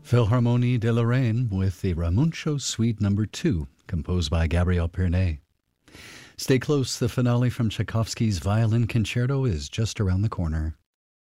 Philharmonie de Lorraine with the Ramuncio Suite No. 2, composed by Gabriel Pernet. Stay close, the finale from Tchaikovsky's Violin Concerto is just around the corner.